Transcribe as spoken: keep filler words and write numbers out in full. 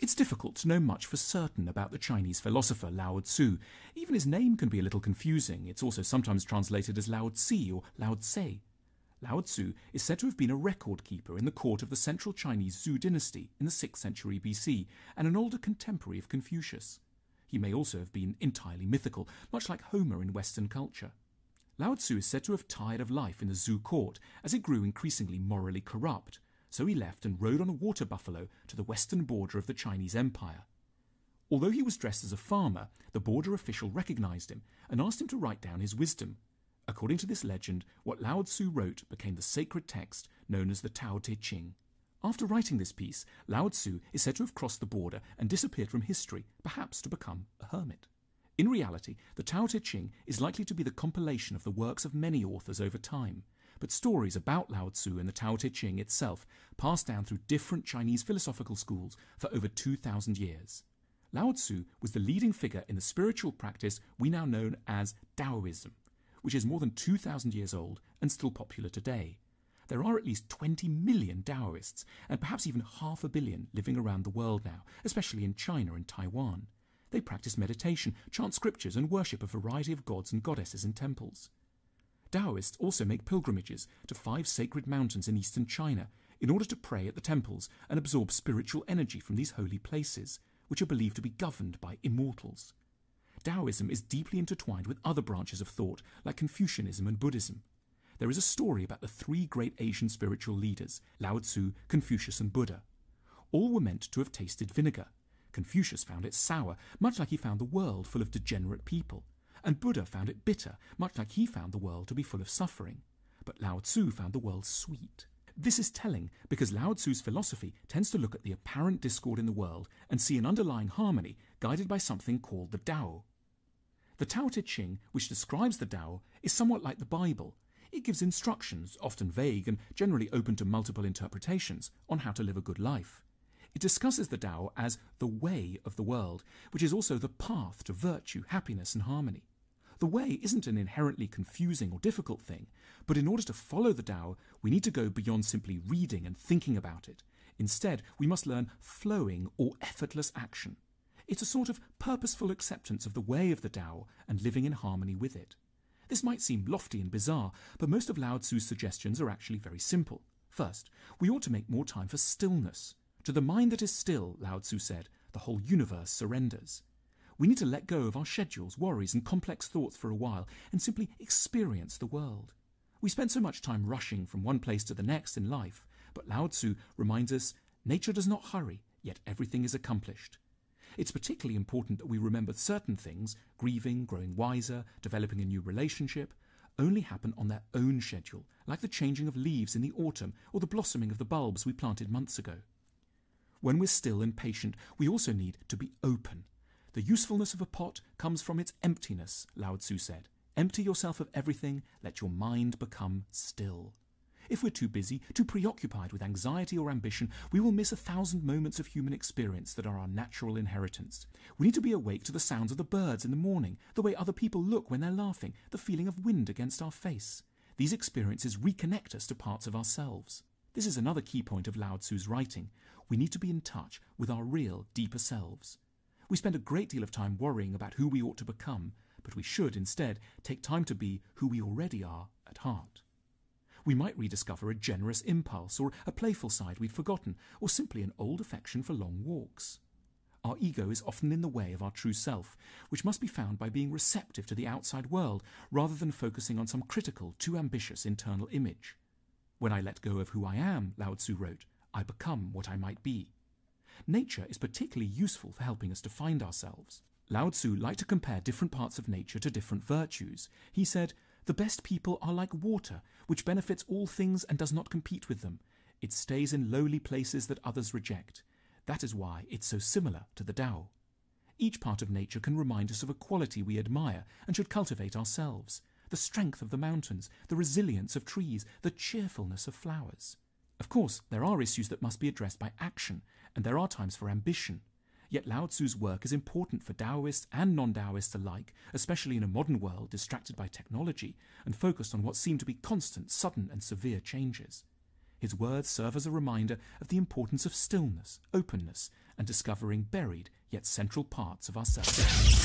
It's difficult to know much for certain about the Chinese philosopher Lao Tzu. Even his name can be a little confusing. It's also sometimes translated as Lao Tzu or Lao Tse. Lao Tzu is said to have been a record keeper in the court of the central Chinese Zhou dynasty in the sixth century B C and an older contemporary of Confucius. He may also have been entirely mythical, much like Homer in Western culture. Lao Tzu is said to have tired of life in the Zhou court as it grew increasingly morally corrupt, so he left and rode on a water buffalo to the western border of the Chinese Empire. Although he was dressed as a farmer, the border official recognized him and asked him to write down his wisdom. According to this legend, what Lao Tzu wrote became the sacred text known as the Tao Te Ching. After writing this piece, Lao Tzu is said to have crossed the border and disappeared from history, perhaps to become a hermit. In reality, the Tao Te Ching is likely to be the compilation of the works of many authors over time, but stories about Lao Tzu and the Tao Te Ching itself passed down through different Chinese philosophical schools for over two thousand years. Lao Tzu was the leading figure in the spiritual practice we now know as Taoism, which is more than two thousand years old and still popular today. There are at least twenty million Taoists, and perhaps even half a billion living around the world now, especially in China and Taiwan. They practice meditation, chant scriptures, and worship a variety of gods and goddesses in temples. Taoists also make pilgrimages to five sacred mountains in eastern China in order to pray at the temples and absorb spiritual energy from these holy places, which are believed to be governed by immortals. Taoism is deeply intertwined with other branches of thought like Confucianism and Buddhism. There is a story about the three great Asian spiritual leaders, Lao Tzu, Confucius and Buddha. All were meant to have tasted vinegar. Confucius found it sour, much like he found the world full of degenerate people. And Buddha found it bitter, much like he found the world to be full of suffering. But Lao Tzu found the world sweet. This is telling because Lao Tzu's philosophy tends to look at the apparent discord in the world and see an underlying harmony guided by something called the Tao. The Tao Te Ching, which describes the Tao, is somewhat like the Bible. It gives instructions, often vague and generally open to multiple interpretations, on how to live a good life. It discusses the Tao as the way of the world, which is also the path to virtue, happiness and harmony. The way isn't an inherently confusing or difficult thing, but in order to follow the Tao, we need to go beyond simply reading and thinking about it. Instead, we must learn flowing or effortless action. It's a sort of purposeful acceptance of the way of the Tao and living in harmony with it. This might seem lofty and bizarre, but most of Lao Tzu's suggestions are actually very simple. First, we ought to make more time for stillness. To the mind that is still, Lao Tzu said, the whole universe surrenders. We need to let go of our schedules, worries and complex thoughts for a while and simply experience the world. We spend so much time rushing from one place to the next in life, but Lao Tzu reminds us, nature does not hurry, yet everything is accomplished. It's particularly important that we remember certain things, grieving, growing wiser, developing a new relationship, only happen on their own schedule, like the changing of leaves in the autumn or the blossoming of the bulbs we planted months ago. When we're still and patient, we also need to be open. The usefulness of a pot comes from its emptiness, Lao Tzu said. Empty yourself of everything, let your mind become still. If we're too busy, too preoccupied with anxiety or ambition, we will miss a thousand moments of human experience that are our natural inheritance. We need to be awake to the sounds of the birds in the morning, the way other people look when they're laughing, the feeling of wind against our face. These experiences reconnect us to parts of ourselves. This is another key point of Lao Tzu's writing. We need to be in touch with our real, deeper selves. We spend a great deal of time worrying about who we ought to become, but we should instead take time to be who we already are at heart. We might rediscover a generous impulse or a playful side we'd forgotten, or simply an old affection for long walks. Our ego is often in the way of our true self, which must be found by being receptive to the outside world rather than focusing on some critical, too ambitious internal image. When I let go of who I am, Lao Tzu wrote, I become what I might be. Nature is particularly useful for helping us to find ourselves. Lao Tzu liked to compare different parts of nature to different virtues. He said, the best people are like water, which benefits all things and does not compete with them. It stays in lowly places that others reject. That is why it's so similar to the Tao. Each part of nature can remind us of a quality we admire and should cultivate ourselves. The strength of the mountains, the resilience of trees, the cheerfulness of flowers. Of course, there are issues that must be addressed by action, and there are times for ambition. Yet Lao Tzu's work is important for Taoists and non-Taoists alike, especially in a modern world distracted by technology and focused on what seem to be constant, sudden and severe changes. His words serve as a reminder of the importance of stillness, openness, and discovering buried yet central parts of ourselves.